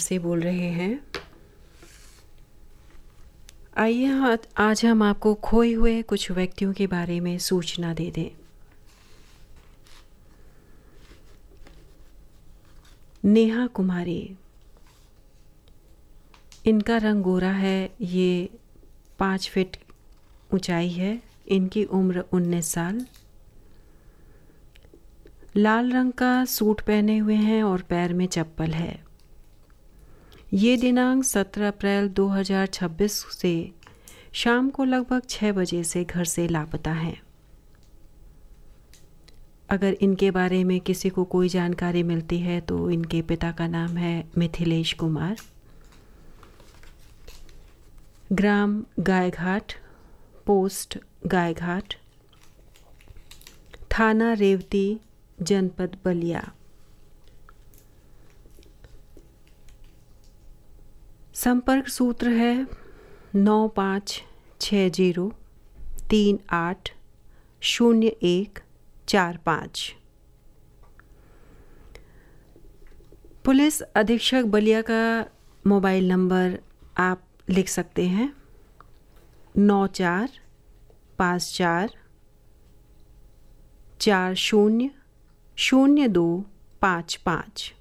से बोल रहे हैं। आइए आज हम आपको खोए हुए कुछ व्यक्तियों के बारे में सूचना दे दें। नेहा कुमारी, इनका रंग गोरा है, ये 5 फीट ऊंचाई है, इनकी उम्र 19 साल, लाल रंग का सूट पहने हुए हैं और पैर में चप्पल है। ये दिनांक 17 अप्रैल 2026 से शाम को लगभग 6 बजे से घर से लापता हैं। अगर इनके बारे में किसी को कोई जानकारी मिलती है तो इनके पिता का नाम है मिथिलेश कुमार, ग्राम गायघाट, पोस्ट गायघाट, थाना रेवती, जनपद बलिया। संपर्क सूत्र है 9560380145। पुलिस अधीक्षक बलिया का मोबाइल नंबर आप लिख सकते हैं 9454 400255।